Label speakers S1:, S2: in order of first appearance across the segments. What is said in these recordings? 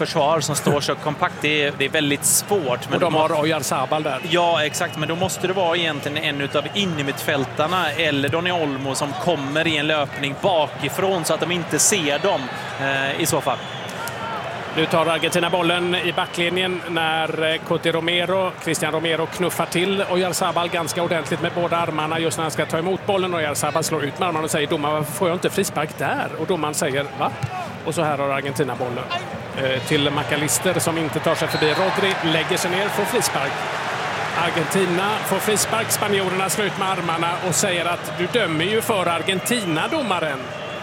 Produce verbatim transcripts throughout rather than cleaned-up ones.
S1: försvar som står så kompakt. Det är, det är väldigt svårt. Men
S2: och de
S1: må-
S2: har Oyarzabal där.
S1: Ja, exakt. Men då måste det vara egentligen en utav innermittfältarna eller Dani Olmo som kommer i en löpning bakifrån så att de inte ser dem eh, i så fall.
S2: Nu tar Argentina bollen i backlinjen när Cuti Romero, Christian Romero knuffar till Oyarzabal ganska ordentligt med båda armarna just när han ska ta emot bollen. Oyarzabal slår ut med armarna och säger domaren, varför får jag inte frispark där? Och domaren säger, va? Och så här har Argentina bollen. Eh, till McAllister som inte tar sig förbi. Rodri lägger sig ner, får frispark. Argentina får frispark, spanjorerna slår ut med armarna och säger att du dömer ju för Argentina, domaren.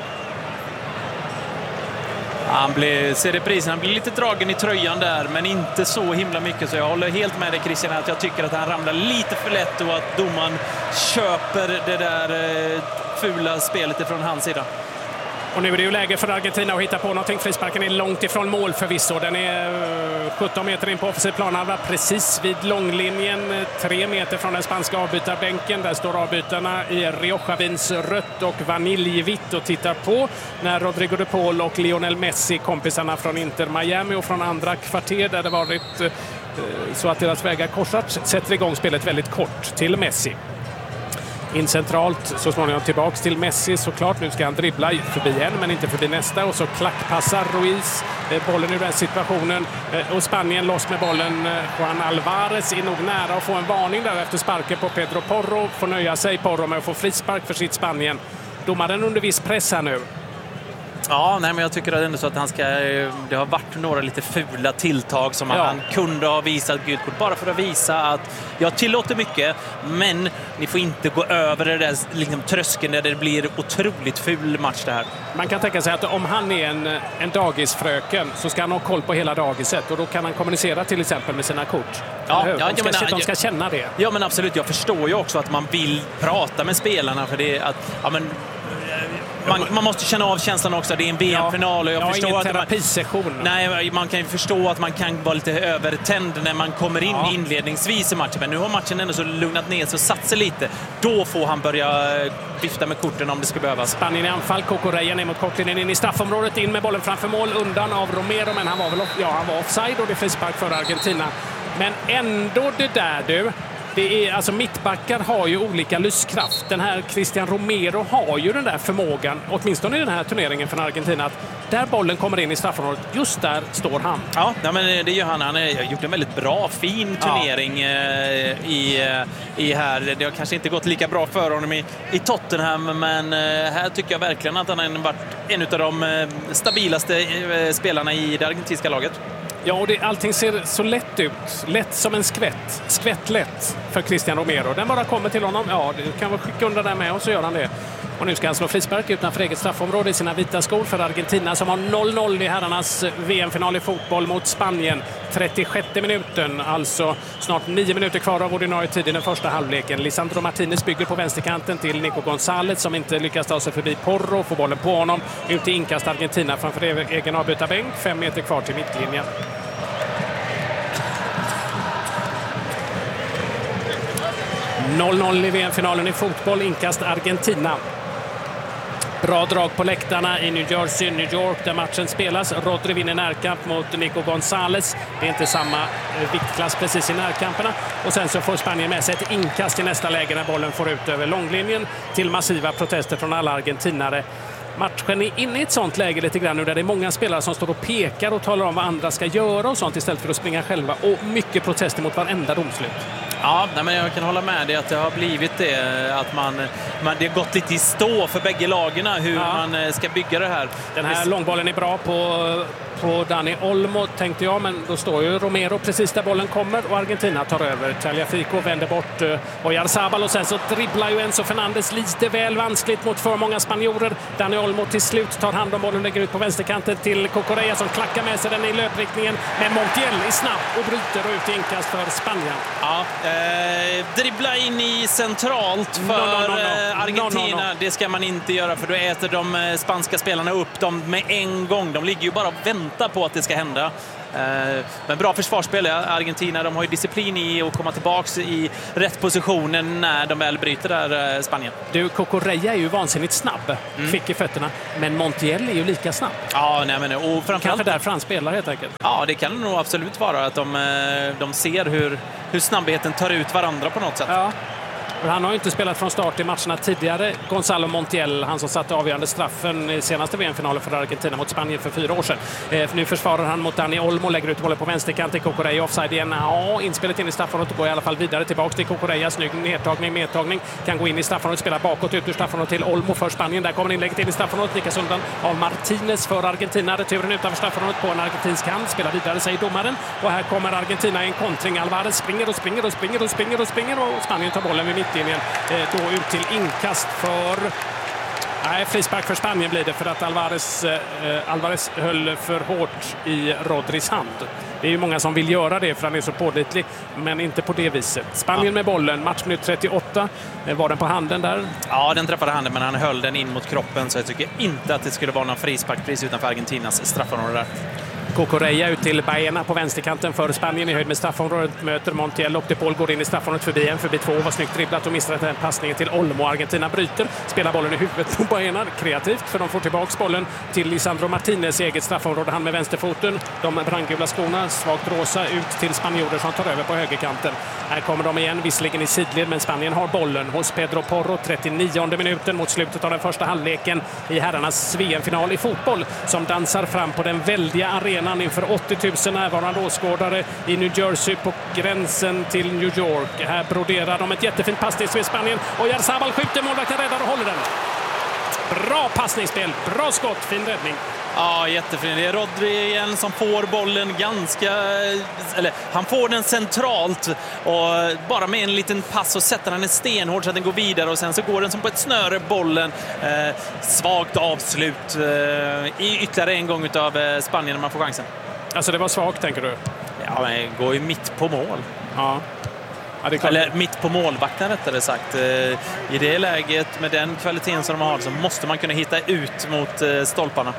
S1: Han blir, ser reprisen, han blir lite dragen i tröjan där, men inte så himla mycket. Så jag håller helt med dig, Christian, att jag tycker att han ramlar lite för lätt och att domaren köper det där eh, fula spelet ifrån hans sida.
S2: Och nu är det ju läge för Argentina att hitta på någonting. Frisparken är långt ifrån mål förvisso. Den är sjutton meter in på offensiv planhalva, precis vid långlinjen. Tre meter från den spanska avbytarbänken. Där står avbytarna i Rioja-vins rött och vaniljvitt och tittar på när Rodrigo de Paul och Lionel Messi, kompisarna från Inter Miami och från andra kvarter där det varit eh, så att deras vägar korsats, sätter igång spelet väldigt kort till Messi. In centralt, så småningom tillbaks till Messi såklart. Nu ska han dribbla förbi en men inte förbi nästa och så klackpassar Ruiz bollen ur den situationen och Spanien loss med bollen. Juan Alvarez är nog nära att få en varning där efter sparken på Pedro Porro. Får nöja sig Porro med att få frispark för sitt Spanien. Domaren under viss press här nu.
S1: Ja, nej, men jag tycker att det är ändå så att han ska, det har varit några lite fula tilltag som ja. han kunde ha visat gult kort bara för att visa att jag tillåter mycket, men ni får inte gå över det där liksom, tröskeln där det blir otroligt ful match det här.
S2: Man kan tänka sig att om han är en, en dagisfröken så ska han ha koll på hela dagiset och då kan han kommunicera till exempel med sina kort.
S1: Ja, ja,
S2: de, ska,
S1: menar,
S2: de ska känna det.
S1: Ja, men absolut. Jag förstår ju också att man vill prata med spelarna för det att ja, men Man, man måste känna av känslan också. Det är en V M-final och jag
S2: ja,
S1: förstår
S2: ingen
S1: att
S2: terapisession.
S1: Man, nej, man kan ju förstå att man kan vara lite övertänd när man kommer in ja. inledningsvis i matchen. Men nu har matchen ändå så lugnat ner sig och satt sig lite. Då får han börja vifta med korten om det ska behövas.
S2: Spanien i anfall. Cucurella ner mot kortlinjen in i straffområdet. In med bollen framför mål. Undan av Romero. Men han var väl ja, han var offside och det är frispark för Argentina. Men ändå det där du. Det är, alltså mittbackar har ju olika lyskraft. Den här Christian Romero har ju den där förmågan, åtminstone i den här turneringen för Argentina, att där bollen kommer in i straffområdet, just där står han.
S1: Ja, men det gör han. Han har gjort en väldigt bra, fin turnering ja. i, i här. Det har kanske inte gått lika bra för honom i, i Tottenham, men här tycker jag verkligen att han har varit en av de stabilaste spelarna i det argentinska laget.
S2: Ja, och det, allting ser så lätt ut. Lätt som en skvätt. Skvättlätt för Christian Romero. Den bara kommer till honom. Ja, du kan väl skicka undan den med och så gör han det. Och nu ska han slå frispark utanför eget straffområde i sina vita skor för Argentina som har noll noll i herrarnas V M-final i fotboll mot Spanien. trettiosjätte minuten, alltså snart nio minuter kvar av ordinarie tid i den första halvleken. Lisandro Martinez bygger på vänsterkanten till Nico González som inte lyckas ta sig förbi Porro. Får bollen på honom. Ut i inkast Argentina framför egen avbytarbänk. Fem meter kvar till mittlinjen. noll noll i V M-finalen i fotboll, inkast Argentina. Bra drag på läktarna i New Jersey, New York där matchen spelas. Rodri vinner närkamp mot Nico González. Det är inte samma viktklass precis i närkamperna. Och sen så får Spanien med sig ett inkast i nästa läge när bollen får ut över långlinjen till massiva protester från alla argentinare. Matchen är inne i ett sånt läge lite grann nu där det är många spelare som står och pekar och talar om vad andra ska göra och sånt istället för att springa själva. Och mycket protester mot varenda domslut.
S1: Ja, men jag kan hålla med dig att det har blivit det att man, man det har gått lite i stå för bägge lagarna hur ja. man ska bygga det här.
S2: Den här långbollen är bra på, på Dani Olmo tänkte jag, men då står ju Romero precis där bollen kommer och Argentina tar över. Tagliafico vänder bort uh, Oyarzabal och sen så dribblar ju Enzo Fernandez lite väl vanskligt mot för många spanjorer. Dani Olmo till slut tar hand om bollen och lägger ut på vänsterkanten till Cucurella som klackar med sig den i löpriktningen. Men Montiel är snabb och bryter och ut i inkast för Spanien.
S1: Ja, eh, dribbla in i centralt för no, no, no, no. Argentina. No, no, no. Det ska man inte göra för då äter de spanska spelarna upp dem med en gång. De ligger ju bara och väntar vänta på att det ska hända. Men bra försvarsspel. Argentina, de har ju disciplin i att komma tillbaka i rätt positionen när de väl bryter där, Spanien.
S2: Du, Cucurella är ju vansinnigt snabb, mm. fick i fötterna, men Montiel är ju lika snabb.
S1: Ja, nej, men, och framförallt...
S2: Kanske därför han spelar helt enkelt.
S1: Ja, det kan nog absolut vara att de, de ser hur, hur snabbheten tar ut varandra på något sätt.
S2: Ja. Han har ju inte spelat från start i matcherna tidigare. Gonzalo Montiel, han som satte avgörande straffen i senaste V M-finalen för Argentina mot Spanien för fyra år sedan. Eh, nu försvarar han mot Dani Olmo, lägger ut bollen på vänsterkanten. Cucurella offside igen. Ja, inspelet in i straffområdet och går i alla fall vidare tillbaka till Cucurella. Snygg nedtagning, medtagning. Kan gå in i straffområdet, spela bakåt ut ur straffområdet till Olmo för Spanien. Där kommer inlägget in i straffområdet. Nickas undan av Martinez för Argentina. Returen utanför straffområdet på en argentinsk hand. Spelar vidare, säger domaren. Och här kommer Argentina i en kontring. Alvarez springer och springer och springer och springer och springer och Spanien tar bollen vid mittlinjen. Då ut till inkast för... Nej, frispark för Spanien blir det för att Alvarez, eh, Alvarez höll för hårt i Rodris hand. Det är ju många som vill göra det för han är så pålitlig, men inte på det viset. Spanien ja. med bollen, matchminut trettioåtta. Var den på handen där?
S1: Ja, den träffade handen, men han höll den in mot kroppen, så jag tycker inte att det skulle vara någon frispark precis utanför Argentinas straffområde där.
S2: Cucurella ut till Baena på vänsterkanten för Spanien i höjd med straffområdet, möter Montiel och De Paul går in i straffområdet förbi en, förbi två, var snyggt dribblat och missar den passningen till Olmo. Argentina bryter, spelar bollen i huvudet på Baena, kreativt för de får tillbaka bollen till Lisandro Martinez eget straffområde, han med vänsterfoten, de brandgula skorna, svagt rosa ut till spanjorer som tar över på högerkanten. Här kommer de igen, visserligen i sidled, men Spanien har bollen hos Pedro Porro, trettionionde minuten mot slutet av den första halvleken i herrarnas V M-final i fotboll, som dansar fram på den väldiga arenan inför åttio tusen närvarande åskådare i New Jersey på gränsen till New York. Här broderar de ett jättefint passningsspel i Spanien och Oyarzabal skjuter, målvakten räddar och håller den. Bra passningsspel, bra skott, fin räddning.
S1: Ja, jättefin. Det är Rodri igen som får bollen ganska... Eller, han får den centralt och bara med en liten pass så sätter han en stenhård så att den går vidare och sen så går den som på ett snöre bollen. Eh, svagt avslut eh, i ytterligare en gång utav eh, Spanien när man får chansen.
S2: Alltså det var svagt, tänker du?
S1: Ja, men det går ju mitt på mål.
S2: Ja. Ja, det
S1: Eller mitt på målvakten rättare sagt. I det läget med den kvaliteten som de har så måste man kunna hitta ut mot stolparna.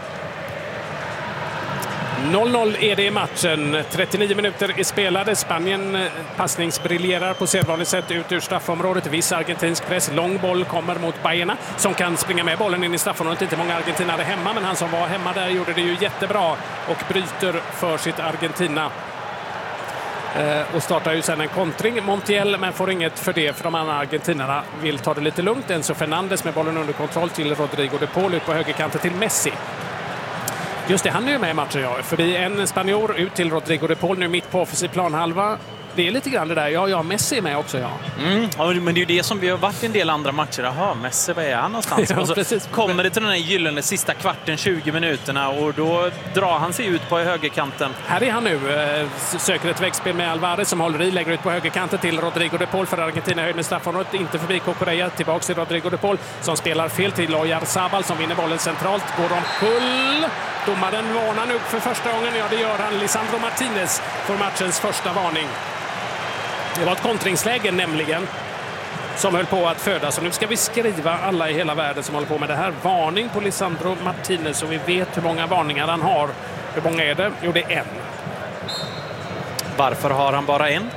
S2: noll noll är det i matchen. trettionio minuter är spelade. Spanien passningsbriljerar på sedvanligt sätt ut ur straffområdet. Viss argentinsk press. Lång boll kommer mot Baena som kan springa med bollen in i straffområdet. Inte många argentinare hemma, men han som var hemma där gjorde det ju jättebra och bryter för sitt Argentina. Och startar ju sen en kontring. Montiel, men får inget för det för de andra argentinarna vill ta det lite lugnt. Enzo Fernandes med bollen under kontroll till Rodrigo de Paul ut på högerkanten till Messi. Just det, han är ju med i matchen, ja. Förbi en spanjor ut till Rodrigo de Paul nu mitt på offensiv planhalva. Det är lite grann det där. Ja, ja, Messi är med också, ja.
S1: Mm, men det är ju det som vi har varit i en del andra matcher. Jaha, Messi, vad är han någonstans?
S2: Ja,
S1: och så
S2: precis.
S1: kommer det till den här gyllene sista kvarten, tjugo minuterna, och då drar han sig ut på högerkanten.
S2: Här är han nu. Söker ett väggspel med Alvarez som håller i, lägger ut på högerkanten till Rodrigo de Paul för Argentina höjd med straffområdet. Inte förbi Cucurella, tillbaka till Rodrigo de Paul som spelar fel till Oyarzabal som vinner bollen centralt. Går omkull. Domaren varnar nu för första gången. Ja, det gör han. Lisandro Martinez får matchens första varning. Det var ett kontringsläge nämligen som höll på att födas. Och nu ska vi skriva alla i hela världen som håller på med det här. Varning på Lisandro Martinez, så vi vet hur många varningar han har. Hur många är det? Jo, det är en.
S1: Varför har han bara en?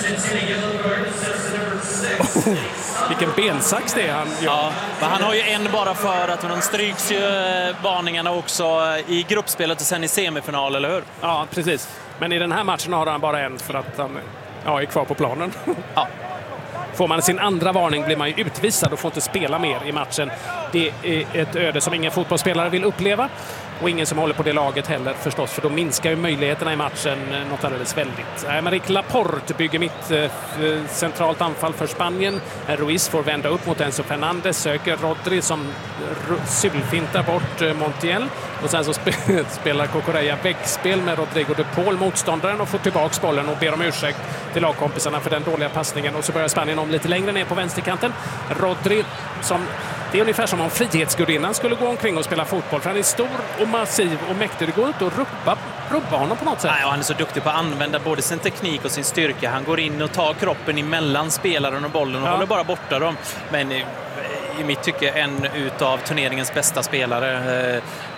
S2: Oh, vilken bensax det är han gör.
S1: Ja, men han har ju en bara för att han stryks ju varningarna också i gruppspelet och sen i semifinal, eller hur?
S2: Ja, precis. Men i den här matchen har han bara en för att han ja, är kvar på planen.
S1: Ja.
S2: Får man sin andra varning blir man ju utvisad och får inte spela mer i matchen. Det är ett öde som ingen fotbollsspelare vill uppleva. Och ingen som håller på det laget heller förstås, för då minskar ju möjligheterna i matchen något alldeles väldigt. Aymeric Laporte bygger mitt eh, centralt anfall för Spanien. Ruiz får vända upp mot Enzo Fernandes, söker Rodri som sulfintar bort eh, Montiel. Och sen så sp- spelar Cucurella väggspel med Rodrigo de Paul, motståndaren, och får tillbaka bollen och ber om ursäkt till lagkompisarna för den dåliga passningen. Och så börjar Spanien om lite längre ner på vänsterkanten. Rodri som... Det är ungefär som om frihetsgudinnan skulle gå omkring och spela fotboll. För han är stor och massiv och mäktig. Det går inte att rubba, rubba honom på något sätt.
S1: Nej, och han är så duktig på att använda både sin teknik och sin styrka. Han går in och tar kroppen emellan spelaren och bollen och ja. håller bara borta dem. Men i, i mitt tycke en utav turneringens bästa spelare.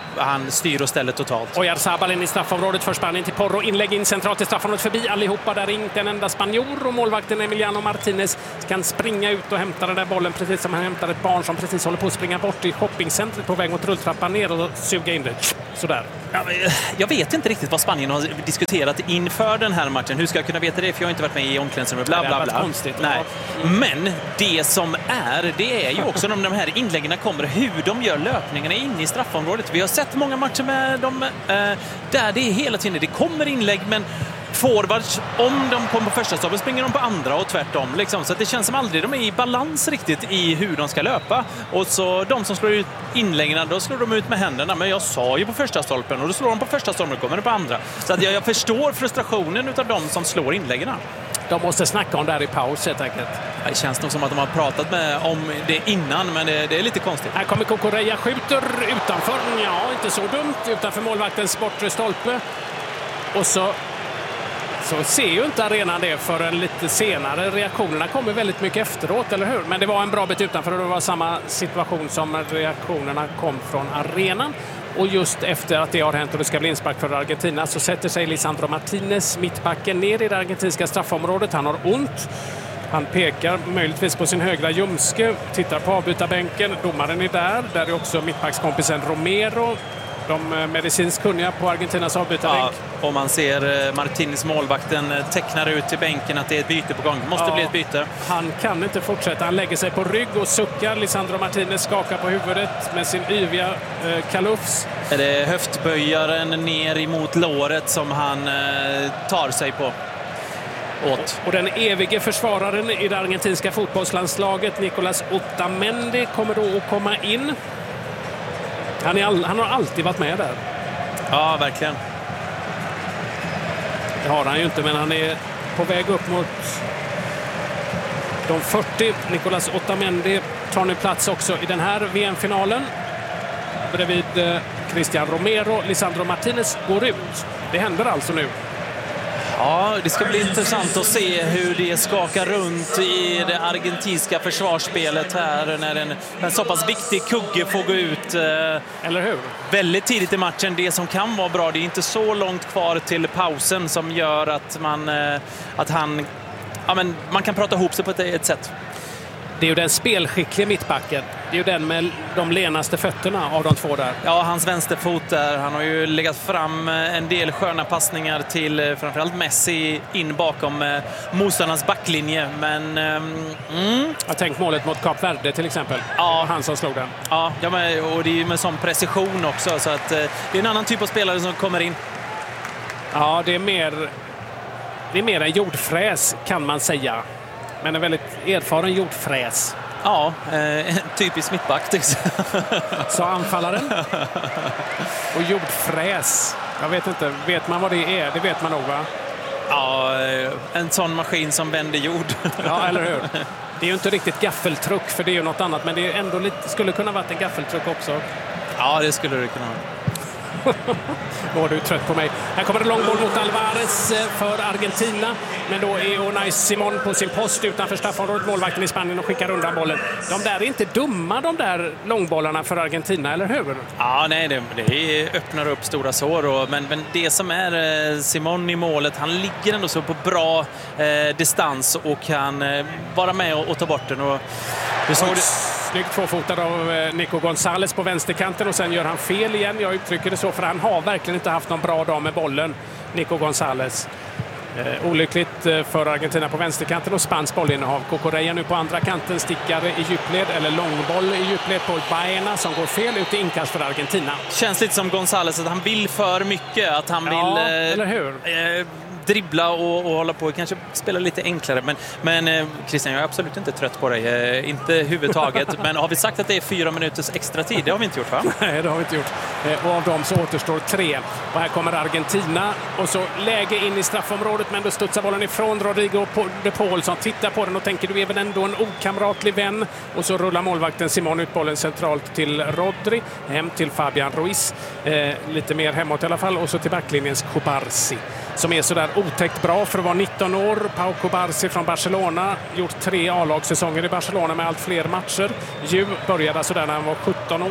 S1: han styr och ställer totalt.
S2: Och Oyarzabal in i straffområdet för Spanien till Porro. Inlägg in centralt i straffområdet förbi allihopa. Där är inte en enda spanjor och målvakten Emiliano Martinez kan springa ut och hämta den där bollen precis som han hämtar ett barn som precis håller på att springa bort i shoppingcentret på väg mot rulltrappan ner och suga in det. Sådär.
S1: Ja, jag vet inte riktigt vad Spanien har diskuterat inför den här matchen. Hur ska jag kunna veta det? För jag har inte varit med i omklädningsrummet. Bla, bla, bla.
S2: Konstigt.
S1: Nej. Men det som är, det är ju också när de här inläggen kommer, hur de gör löpningarna in i straffområdet. Vi har sett många matcher med dem eh, där det är hela tiden, det kommer inlägg, men forwards, om de kommer på första stoppen springer de på andra och tvärtom. Liksom. Så att det känns som aldrig de är i balans riktigt i hur de ska löpa. Och så de som slår ut inläggen, då slår de ut med händerna. Men jag sa ju på första stolpen och då slår de på första stolpen och kommer de på andra. Så att jag, jag förstår frustrationen av de som slår inläggen.
S2: De måste snacka om det här i paus helt enkelt.
S1: Det känns nog som att de har pratat med om det innan, men det, det är lite konstigt.
S2: Här kommer Cucurella, skjuter utanför. Ja, inte så dumt. Utanför målvaktens bortre stolpe. Och så Så ser ju inte arenan det förrän lite senare. Reaktionerna kommer väldigt mycket efteråt, eller hur? Men det var en bra bit utanför och det var samma situation som reaktionerna kom från arenan. Och just efter att det har hänt och det ska bli inspark för Argentina så sätter sig Lisandro Martinez, mittbacken, ner i det argentinska straffområdet. Han har ont. Han pekar möjligtvis på sin högra ljumske, tittar på avbytarbänken. Domaren är där. Där är också mittbackskompisen Romero. De medicinskt kunniga på Argentinas avbytarbänk.
S1: Ja, och man ser Martinez, målvakten, tecknar ut till bänken att det är ett byte på gång. Det måste ja, bli ett byte.
S2: Han kan inte fortsätta. Han lägger sig på rygg och suckar. Lisandro Martinez skakar på huvudet med sin yviga eh, kalufs.
S1: Är det höftböjaren ner emot låret som han eh, tar sig på? Åt.
S2: Och den evige försvararen i det argentinska fotbollslandslaget, Nicolas Otamendi, kommer då att komma in. Han, är all, han har alltid varit med där.
S1: Ja, verkligen.
S2: Det har han ju inte, men han är på väg upp mot de fyrtio. Nicolas Otamendi tar nu plats också i den här V M-finalen. Bredvid eh, Cristian Romero. Lisandro Martinez går ut. Det händer alltså nu.
S1: Ja, det ska bli intressant att se hur det skakar runt i det argentinska försvarsspelet här när en, en så pass viktig kugge får gå ut.
S2: Eller hur?
S1: Väldigt tidigt i matchen. Det som kan vara bra, det är inte så långt kvar till pausen som gör att man, att han, ja, men man kan prata ihop sig på ett, ett sätt.
S2: Det är ju den spelskickliga mittbacken. Det är ju den med de lenaste fötterna av de två där.
S1: Ja, hans vänsterfot där. Han har ju legat fram en del sköna passningar till framförallt Messi in bakom motståndarnas backlinje. Men mm.
S2: jag tänkt målet mot Kap Verde till exempel.
S1: Ja,
S2: han som slog den.
S1: Ja, ja men, och det är ju med sån precision också. Så att, det är en annan typ av spelare som kommer in.
S2: Ja, det är mer, det är mer en jordfräs kan man säga. Men en väldigt erfaren jordfräs.
S1: Ja, eh, typisk mittback.
S2: Så anfallaren. Och jordfräs. Jag vet inte, vet man vad det är? Det vet man nog, va?
S1: Ja, en sån maskin som vänder jord.
S2: Ja, eller hur? Det är ju inte riktigt gaffeltruck, för det är ju något annat. Men det är ändå lite, skulle kunna varit en gaffeltruck också.
S1: Ja, det skulle det kunna vara.
S2: Då är du trött på mig. Här kommer det långboll mot Alvarez för Argentina. Men då är Unai Simon på sin post utanför straffområdet, målvakten i Spanien, och skickar undan bollen. De där är inte dumma, de där långbollarna för Argentina, eller hur?
S1: Ja, nej, det, det öppnar upp stora sår. Och, men, men det som är eh, Simon i målet, han ligger ändå så på bra eh, distans och kan eh, vara med och, och ta bort den. Och, du såg det...
S2: Snyggt tvåfotad av Nico González på vänsterkanten och sen gör han fel igen. Jag uttrycker det så, för han har verkligen inte haft någon bra dag med bollen, Nico González. Eh, olyckligt för Argentina på vänsterkanten och spansk bollinnehav. Cucurella nu på andra kanten, stickar i djupled eller långboll i djupled på Baena som går fel ut i inkast för Argentina.
S1: Känns lite som González att han vill för mycket, att han
S2: ja,
S1: vill eh,
S2: eller hur?
S1: Eh, dribbla och, och hålla på, kanske spela lite enklare. Men, men eh, Christian, jag är absolut inte trött på dig. Eh, inte huvudtaget. Men har vi sagt att det är fyra minuters extra tid? Det har vi inte gjort, va?
S2: Nej, det har vi inte gjort. Eh, och av dem så återstår tre. Och här kommer Argentina. Och så läge in i straffområdet, men då studsar bollen ifrån Rodrigo de Paul som tittar på den och tänker, du är väl ändå en okamratlig vän. Och så rullar målvakten Simon ut bollen centralt till Rodri. Hem till Fabian Ruiz. Eh, lite mer hemåt i alla fall. Och så till backlinjens Cubarsi, som är sådär otäckt bra för att vara nitton år. Pau Cubarsi från Barcelona, gjort tre A-lagssäsonger i Barcelona med allt fler matcher. Ju började sådär när han var sjutton år.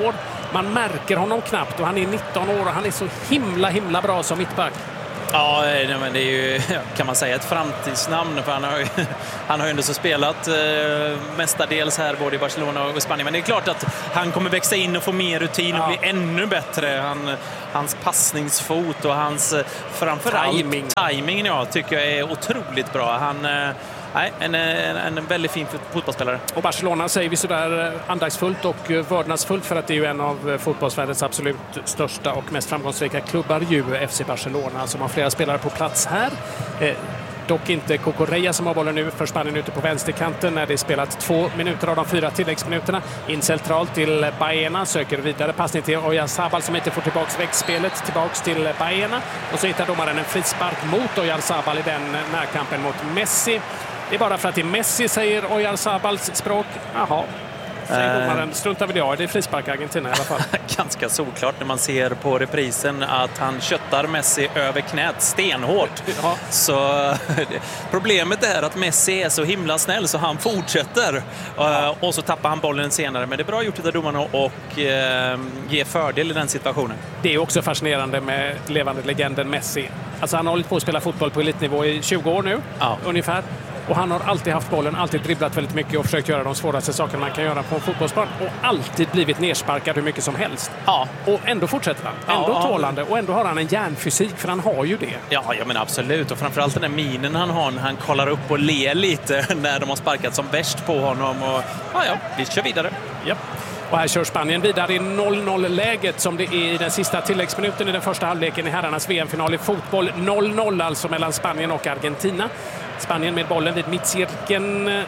S2: Man märker honom knappt och han är nitton år och han är så himla himla bra som mittback.
S1: Ja, men det är ju, kan man säga, ett framtidsnamn, för han har ju, han har ju ändå så spelat eh, mestadels här både i Barcelona och Spanien, men det är klart att han kommer växa in och få mer rutin och ja. bli ännu bättre. Han, hans passningsfot och hans framförallt timing. timingen ja, tycker jag är otroligt bra. Han eh, Nej, en, en, en väldigt fin fotbollsspelare.
S2: Och Barcelona säger vi sådär andaktsfullt och vördnadsfullt, för att det är ju en av fotbollsvärldens absolut största och mest framgångsrika klubbar, ju F C Barcelona, som har flera spelare på plats här. Eh, dock inte Cucurella som har bollen nu för Spanien ute på vänsterkanten när det är spelat två minuter av de fyra tilläggsminuterna. In centralt till Baena, söker vidare passning till Oyarzabal som inte får tillbaks växtspelet, tillbaks till Baena, och så hittar domaren en frispark mot Oyarzabal i den närkampen mot Messi. Det är bara för att det är Messi, säger Oyarzabals språk. Jaha, säger domaren. Struntar väl jag, det är frispark Argentina i alla fall.
S1: Ganska solklart när man ser på reprisen att han köttar Messi över knät stenhårt. Ja. Så problemet är att Messi är så himla snäll så han fortsätter. Ja. Och så tappar han bollen senare. Men det är bra gjort av domarna och eh, ge fördel i den situationen.
S2: Det är också fascinerande med levande legenden Messi. Alltså han har hållit på att spela fotboll på elitnivå i tjugo år nu, ja. ungefär. Och han har alltid haft bollen, alltid dribblat väldigt mycket och försökt göra de svåraste sakerna man kan göra på en fotbollsplan. Och alltid blivit nersparkad hur mycket som helst. Ja. Och ändå fortsätter han. Ändå ja, tålande. Och ändå har han en järnfysik, för han har ju det.
S1: Ja, ja men absolut. Och framförallt den där minen han har när han kollar upp och ler lite när de har sparkat som värst på honom. Och ja, ja, vi kör vidare.
S2: Ja. Och här kör Spanien vidare i noll noll-läget som det är i den sista tilläggsminuten i den första halvleken i herrarnas V M-final i fotboll. noll noll alltså mellan Spanien och Argentina. Spanien med bollen vid mittcirkeln.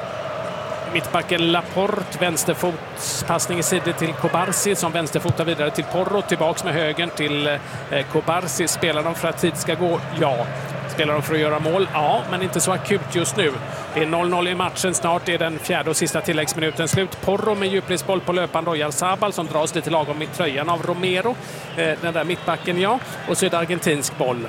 S2: Mittbacken Laporte, vänsterfotspassning i sidor till Cobarsi som vänsterfotar vidare till Porro, tillbaks med högen till eh, Cobarsi. Spelar de för att tid ska gå? Ja. Spelar de för att göra mål? Ja, men inte så akut just nu. Det är noll noll i matchen, snart är den fjärde och sista tilläggsminuten slut. Porro med djupledsboll på löpande, Oyarzabal som dras lite lagom i tröjan av Romero. Eh, den där mittbacken, ja. Och så är det argentinsk boll.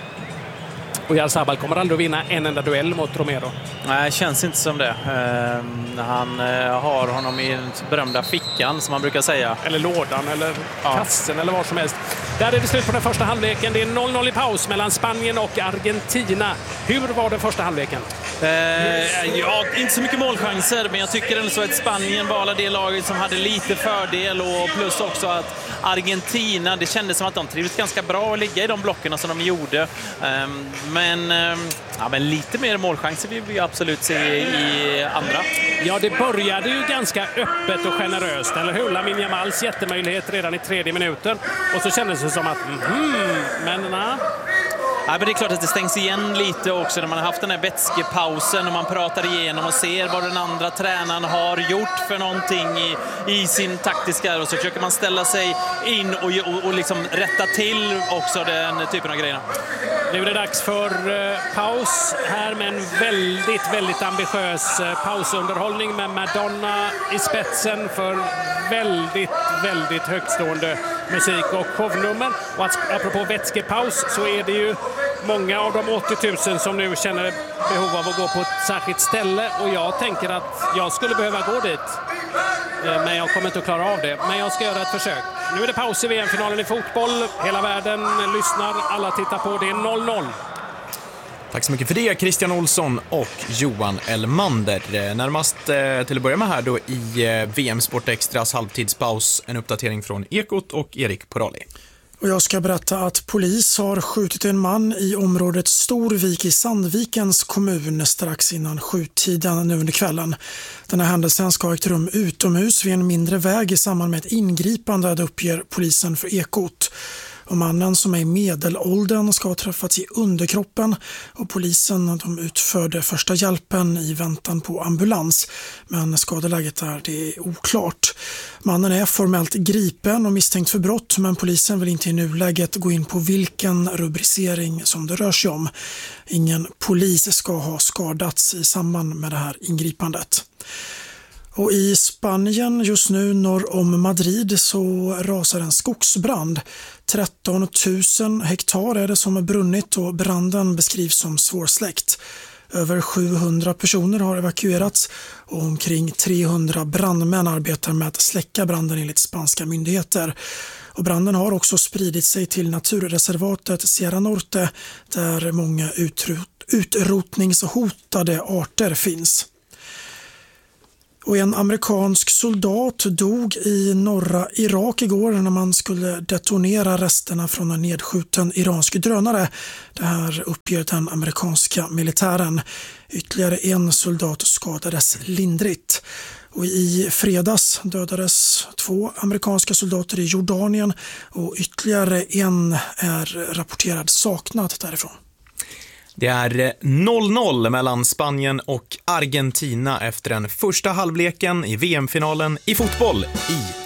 S2: Oyarzabal kommer aldrig att vinna en enda duell mot Romero.
S1: Nej, känns inte som det. Uh, han uh, har honom i den berömda fickan, som man brukar säga.
S2: Eller lådan, eller ja. kassen, eller vad som helst. Där är det slut på den första halvleken. Det är noll noll i paus mellan Spanien och Argentina. Hur var den första halvleken?
S1: Uh, ja, inte så mycket målchanser, men jag tycker ändå så att Spanien var det laget som hade lite fördel, och plus också att Argentina, det kändes som att de trivdes ganska bra att ligga i de blockerna som de gjorde. Um, men, um, ja, men lite mer målchanser vill vi absolut se i andra.
S2: Ja, det började ju ganska öppet och generöst, eller hur? Lamine Yamals jättemöjlighet redan i tredje minuten. Och så kändes det som att, mm, men nej.
S1: Ja, men det är klart att det stängs igen lite också när man har haft den här vätskepausen och man pratar igenom och ser vad den andra tränaren har gjort för någonting i, i sin taktiska, och så försöker man ställa sig in och, och, och liksom rätta till också den typen av grejerna.
S2: Nu är det dags för eh, paus här med en väldigt, väldigt ambitiös eh, pausunderhållning med Madonna i spetsen för väldigt, väldigt högtstående musik och shownummer. Och att, apropå vätskepaus, så är det ju många av de åttio tusen som nu känner behov av att gå på ett särskilt ställe, och jag tänker att jag skulle behöva gå dit. Men jag kommer inte att klara av det. Men jag ska göra ett försök. Nu är det paus i V M-finalen i fotboll. Hela världen lyssnar, alla tittar på. Det är noll noll.
S3: Tack så mycket för det, Christian Olsson och Johan Elmander. Närmast till att börja med här då i V M Sport Extras halvtidspaus, en uppdatering från Ekot och Erik Porali.
S4: Och jag ska berätta att polis har skjutit en man i området Storvik i Sandvikens kommun strax innan sjutiden nu under kvällen. Den här händelsen ska ha ägt rum utomhus vid en mindre väg i samband med ett ingripande, det uppger polisen för Ekot. Och mannen, som är i medelåldern, ska ha träffats i underkroppen, och polisen de utförde första hjälpen i väntan på ambulans. Men skadeläget är det är oklart. Mannen är formellt gripen och misstänkt för brott, men polisen vill inte i nuläget gå in på vilken rubricering som det rör sig om. Ingen polis ska ha skadats i samband med det här ingripandet. Och i Spanien just nu norr om Madrid så rasar en skogsbrand. tretton tusen hektar är det som har brunnit, och branden beskrivs som svårsläckt. Över sjuhundra personer har evakuerats och omkring trehundra brandmän arbetar med att släcka branden enligt spanska myndigheter. Och branden har också spridit sig till naturreservatet Sierra Norte där många utrot- utrotningshotade arter finns. Och en amerikansk soldat dog i norra Irak igår när man skulle detonera resterna från en nedskjuten iransk drönare. Det här uppger den amerikanska militären. Ytterligare en soldat skadades lindrigt. Och i fredags dödades två amerikanska soldater i Jordanien och ytterligare en är rapporterad saknad därifrån.
S3: Det är noll noll mellan Spanien och Argentina efter den första halvleken i V M-finalen i fotboll i